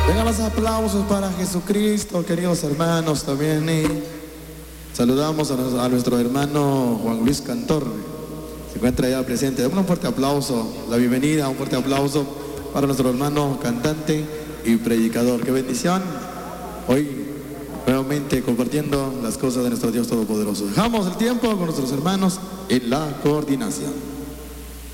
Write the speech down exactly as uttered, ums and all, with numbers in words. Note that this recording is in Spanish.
Vengan los aplausos para Jesucristo, queridos hermanos, también. Y saludamos a, nos, a nuestro hermano Juan Luis Cantor, se encuentra allá presente. Damos un fuerte aplauso, la bienvenida, un fuerte aplauso para nuestro hermano cantante y predicador. ¡Qué bendición! Hoy nuevamente compartiendo las cosas de nuestro Dios Todopoderoso. Dejamos el tiempo con nuestros hermanos en la coordinación.